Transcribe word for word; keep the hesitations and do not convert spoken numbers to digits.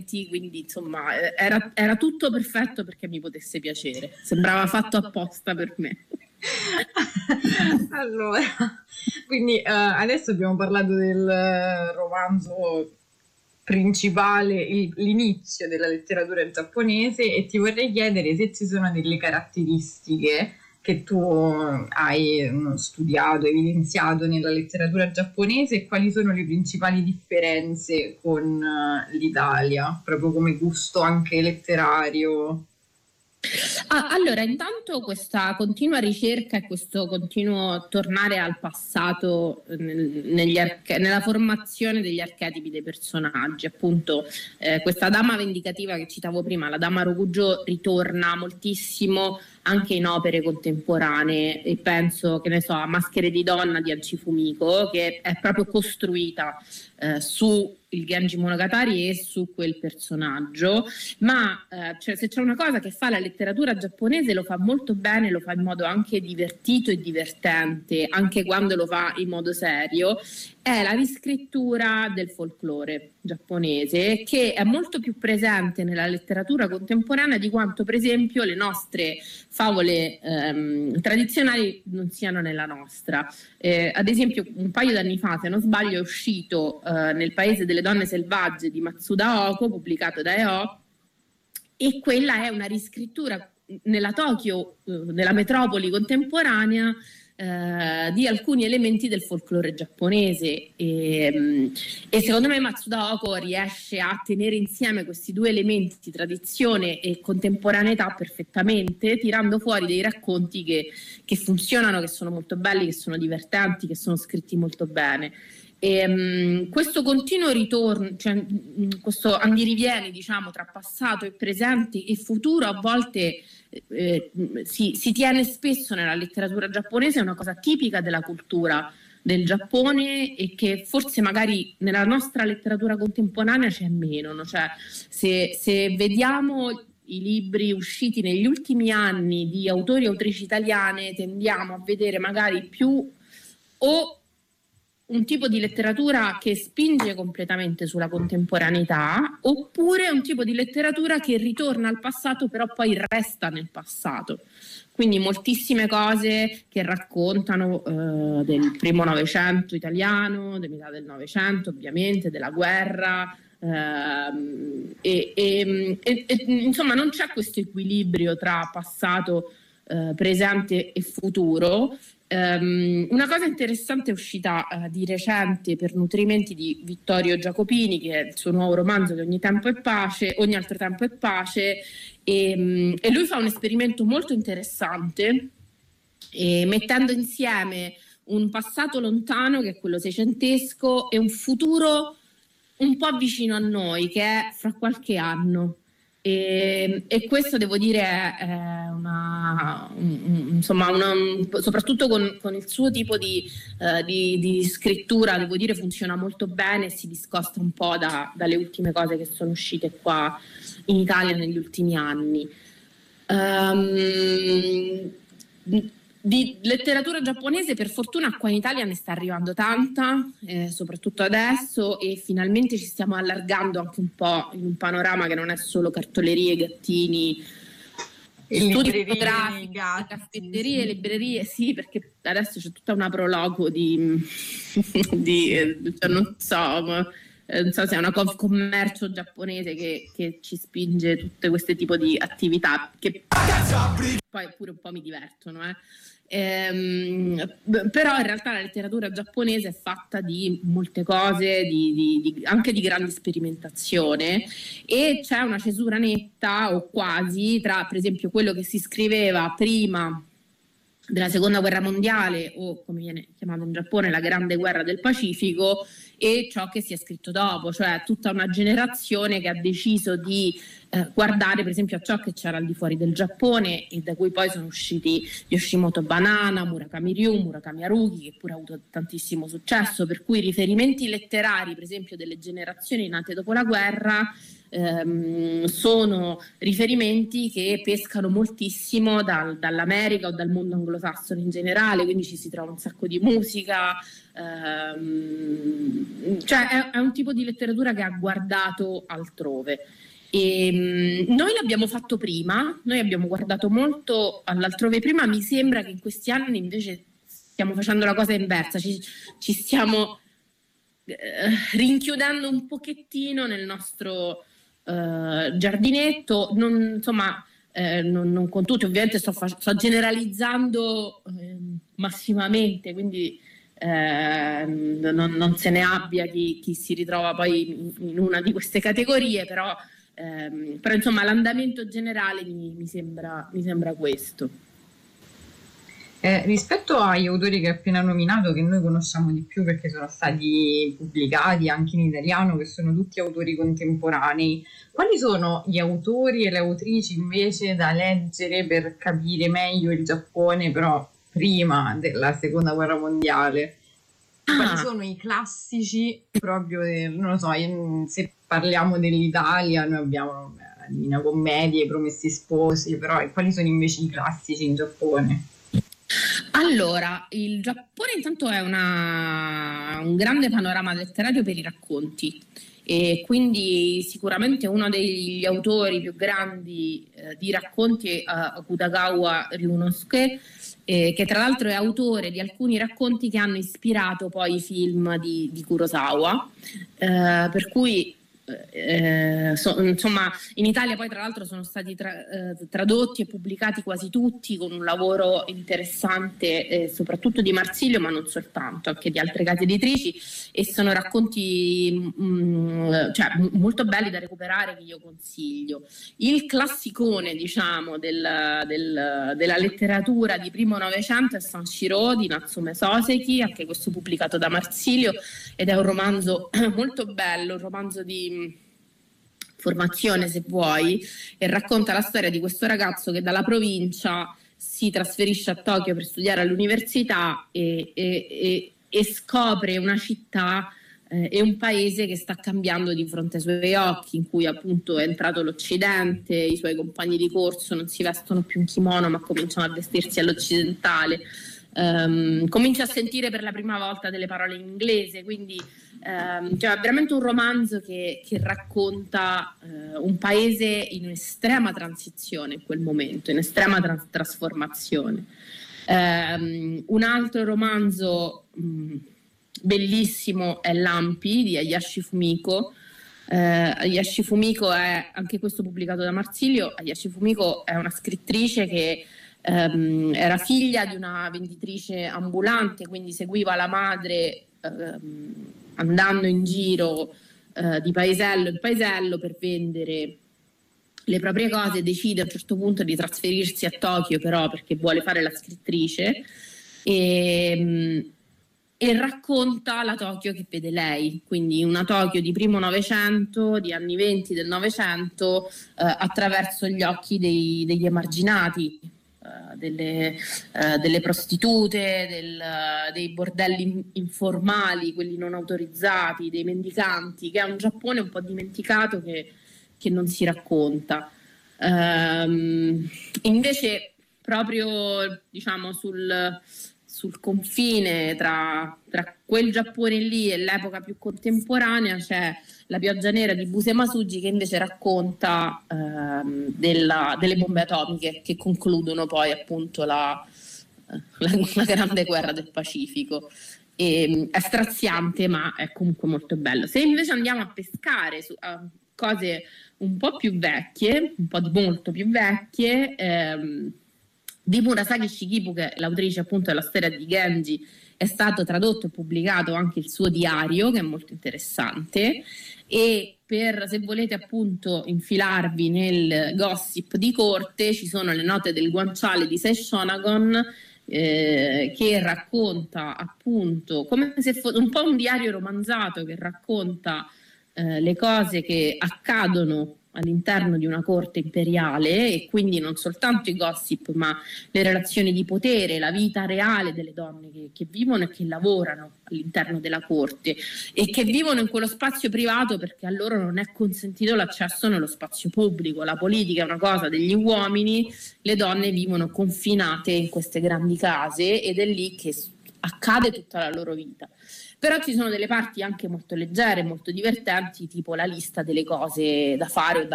quindi insomma era, era tutto perfetto perché mi potesse piacere, sembrava fatto apposta per me. Allora, quindi uh, adesso abbiamo parlato del romanzo principale, il, l'inizio della letteratura giapponese, e ti vorrei chiedere se ci sono delle caratteristiche che tu hai studiato, evidenziato nella letteratura giapponese, e quali sono le principali differenze con l'Italia, proprio come gusto anche letterario. Ah, allora, intanto questa continua ricerca e questo continuo tornare al passato nel, negli arche- nella formazione degli archetipi dei personaggi, appunto eh, questa dama vendicativa che citavo prima, la dama Rokujo, ritorna moltissimo anche in opere contemporanee, e penso, che ne so, a Maschere di donna di Aji Fumiko, che è proprio costruita eh, su il Genji Monogatari e su quel personaggio, ma eh, cioè, se c'è una cosa che fa la letteratura giapponese, lo fa molto bene, lo fa in modo anche divertito e divertente, anche quando lo fa in modo serio, è la riscrittura del folklore giapponese, che è molto più presente nella letteratura contemporanea di quanto per esempio le nostre favole ehm, tradizionali non siano nella nostra. Eh, ad esempio un paio d'anni fa, se non sbaglio, è uscito eh, Nel paese delle donne selvagge di Matsuda Oko, pubblicato da E O, e quella è una riscrittura nella Tokyo, eh, nella metropoli contemporanea, eh, di alcuni elementi del folklore giapponese, e, e secondo me Matsuda Oko riesce a tenere insieme questi due elementi, tradizione e contemporaneità, perfettamente, tirando fuori dei racconti che, che funzionano, che sono molto belli, che sono divertenti, che sono scritti molto bene. E, um, questo continuo ritorno, cioè um, questo andirivieni, diciamo, tra passato e presente e futuro, a volte eh, si, si tiene spesso nella letteratura giapponese, è una cosa tipica della cultura del Giappone, e che forse magari nella nostra letteratura contemporanea c'è meno, no? Cioè, se, se vediamo i libri usciti negli ultimi anni di autori e autrici italiane, tendiamo a vedere magari più o un tipo di letteratura che spinge completamente sulla contemporaneità, oppure un tipo di letteratura che ritorna al passato però poi resta nel passato. Quindi moltissime cose che raccontano eh, del primo Novecento italiano, della metà del Novecento ovviamente, della guerra, ehm, e, e, e, e insomma non c'è questo equilibrio tra passato, eh, presente e futuro. Um, una cosa interessante è uscita uh, di recente per nutrimenti di Vittorio Giacopini, che è il suo nuovo romanzo, che ogni tempo è pace, ogni altro tempo è pace, e, um, e lui fa un esperimento molto interessante, e mettendo insieme un passato lontano, che è quello seicentesco, e un futuro un po' vicino a noi, che è fra qualche anno. E, e questo, devo dire, è una, un, insomma, una, soprattutto con, con il suo tipo di, uh, di, di scrittura, devo dire, funziona molto bene e si discosta un po' da, dalle ultime cose che sono uscite qua in Italia negli ultimi anni. Um, Di letteratura giapponese, per fortuna, qua in Italia ne sta arrivando tanta, eh, soprattutto adesso, e finalmente ci stiamo allargando anche un po' in un panorama che non è solo cartolerie, gattini, studi fotografici, caffetterie, sì. Librerie, sì, perché adesso c'è tutta una prologo di, di cioè non so, non so se è una commercio giapponese che, che ci spinge tutte queste tipo di attività, che poi pure un po' mi divertono, eh. Ehm, però in realtà la letteratura giapponese è fatta di molte cose, di, di, di, anche di grande sperimentazione, e c'è una cesura netta o quasi tra, per esempio, quello che si scriveva prima della seconda guerra mondiale, o come viene chiamato in Giappone la grande guerra del Pacifico, e ciò che si è scritto dopo, cioè tutta una generazione che ha deciso di eh, guardare per esempio a ciò che c'era al di fuori del Giappone, e da cui poi sono usciti Yoshimoto Banana, Murakami Ryu, Murakami Haruki, che pure ha avuto tantissimo successo, per cui riferimenti letterari per esempio delle generazioni nate dopo la guerra ehm, sono riferimenti che pescano moltissimo dal, dall'America o dal mondo anglosassone in generale, quindi ci si trova un sacco di musica, ehm, cioè è, è un tipo di letteratura che ha guardato altrove. E, um, noi l'abbiamo fatto prima, noi abbiamo guardato molto all'altrove prima, mi sembra che in questi anni invece stiamo facendo la cosa inversa, ci, ci stiamo eh, rinchiudendo un pochettino nel nostro eh, giardinetto, non, insomma eh, non, non con tutti, ovviamente sto, sto generalizzando eh, massimamente, quindi eh, non, non se ne abbia chi, chi si ritrova poi in, in una di queste categorie, però Ehm, però insomma l'andamento generale mi, mi, sembra, mi sembra questo. Eh, rispetto agli autori che hai appena nominato, che noi conosciamo di più perché sono stati pubblicati anche in italiano, che sono tutti autori contemporanei, quali sono gli autori e le autrici invece da leggere per capire meglio il Giappone, però prima della seconda guerra mondiale? Quali sono i classici proprio, del, non lo so, se parliamo dell'Italia noi abbiamo la Divina Commedia, I Promessi Sposi, però quali sono invece i classici in Giappone? Allora, il Giappone intanto è una, un grande panorama letterario per i racconti e quindi sicuramente uno degli autori più grandi eh, di racconti è uh, Akutagawa Ryunosuke, Eh, che tra l'altro è autore di alcuni racconti che hanno ispirato poi i film di, di Kurosawa, eh, per cui eh, so, insomma in Italia poi tra l'altro sono stati tra, eh, tradotti e pubblicati quasi tutti con un lavoro interessante eh, soprattutto di Marsilio, ma non soltanto, anche di altre case editrici, e sono racconti mh, cioè, m- molto belli da recuperare che io consiglio. Il classicone diciamo del, del, della letteratura di primo Novecento è Sanshiro di Natsume Soseki, anche questo pubblicato da Marsilio, ed è un romanzo molto bello, un romanzo di formazione se vuoi, e racconta la storia di questo ragazzo che dalla provincia si trasferisce a Tokyo per studiare all'università e, e, e, e scopre una città eh, e un paese che sta cambiando di fronte ai suoi occhi, in cui appunto è entrato l'Occidente, i suoi compagni di corso non si vestono più in kimono ma cominciano a vestirsi all'occidentale. Um, comincia a sentire per la prima volta delle parole in inglese, quindi um, cioè, è veramente un romanzo che, che racconta uh, un paese in estrema transizione in quel momento, in estrema tra- trasformazione. Um, un altro romanzo um, bellissimo è Lampi di Hayashi Fumiko. Uh, Hayashi Fumiko è anche questo pubblicato da Marsilio. Hayashi Fumiko è una scrittrice che Um, era figlia di una venditrice ambulante, quindi seguiva la madre um, andando in giro uh, di paesello in paesello per vendere le proprie cose. Decide a un certo punto di trasferirsi a Tokyo però perché vuole fare la scrittrice e, um, e racconta la Tokyo che vede lei, quindi una Tokyo di primo Novecento, di anni venti del Novecento, uh, attraverso gli occhi dei, degli emarginati, Uh, delle, uh, delle prostitute, del, uh, dei bordelli in- informali, quelli non autorizzati, dei mendicanti, che è un Giappone un po' dimenticato che, che non si racconta. Um, invece proprio diciamo sul, sul confine tra, tra quel Giappone lì e l'epoca più contemporanea c'è La pioggia nera di Buse Masugi, che invece racconta ehm, della, delle bombe atomiche che concludono poi appunto la, la, la grande guerra del Pacifico. E, è straziante ma è comunque molto bello. Se invece andiamo a pescare su a cose un po' più vecchie, un po' di molto più vecchie, ehm, di Murasaki Shikibu, che è l'autrice appunto della storia di Genji, è stato tradotto e pubblicato anche il suo diario, che è molto interessante. E per, se volete appunto infilarvi nel gossip di corte, ci sono le note del guanciale di Sei Shonagon, eh, che racconta appunto come se fosse un po' un diario romanzato che racconta eh, le cose che accadono all'interno di una corte imperiale, e quindi non soltanto i gossip ma le relazioni di potere, la vita reale delle donne che, che vivono e che lavorano all'interno della corte e che vivono in quello spazio privato, perché a loro non è consentito l'accesso nello spazio pubblico. La politica è una cosa degli uomini, le donne vivono confinate in queste grandi case ed è lì che accade tutta la loro vita. Però ci sono delle parti anche molto leggere, molto divertenti, tipo la lista delle cose da fare o da